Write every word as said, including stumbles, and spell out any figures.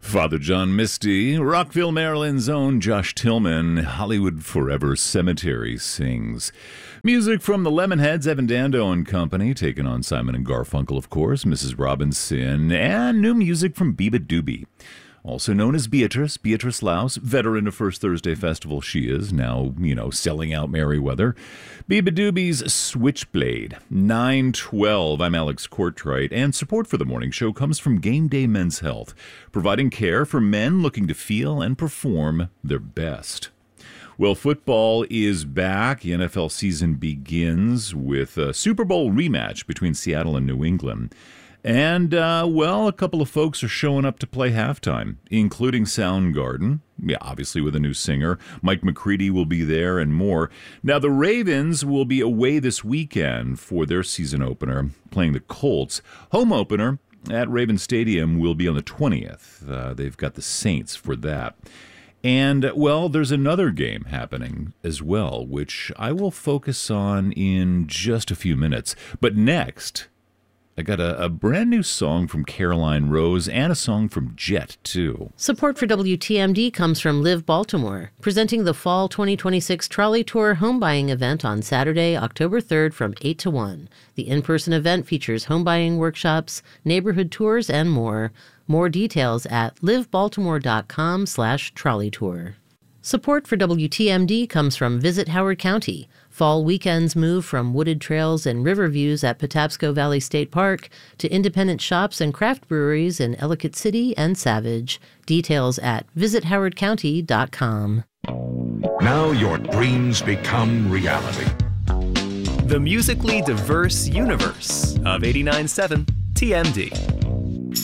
Father John Misty, Rockville, Maryland's own Josh Tillman, Hollywood Forever Cemetery sings. Music from the Lemonheads, Evan Dando and Company, taking on Simon and Garfunkel, of course, Missus Robinson, and new music from Biba Doobie. Also known as Beatrice, Beatrice Laus, veteran of First Thursday Festival she is, now, you know, selling out Merriweather. Biba Doobie's Switchblade, nine twelve. I'm Alex Courtright, and support for the morning show comes from Game Day Men's Health, providing care for men looking to feel and perform their best. Well, football is back. The N F L season begins with a Super Bowl rematch between Seattle and New England. And, uh, well, a couple of folks are showing up to play halftime, including Soundgarden, yeah, obviously with a new singer. Mike McCready will be there and more. Now, the Ravens will be away this weekend for their season opener, playing the Colts. Home opener at Raven Stadium will be on the twentieth. Uh, they've got the Saints for that. And, well, there's another game happening as well, which I will focus on in just a few minutes. But next, I got a, a brand new song from Caroline Rose and a song from Jet, too. Support for W T M D comes from Live Baltimore, presenting the Fall twenty twenty-six Trolley Tour home buying event on Saturday, October third from eight to one. The in-person event features home buying workshops, neighborhood tours, and more. More details at livebaltimore.com slash trolley tour. Support for W T M D comes from Visit Howard County. Fall weekends move from wooded trails and river views at Patapsco Valley State Park to independent shops and craft breweries in Ellicott City and Savage. Details at visit howard county dot com. Now your dreams become reality. The musically diverse universe of eighty-nine point seven T M D.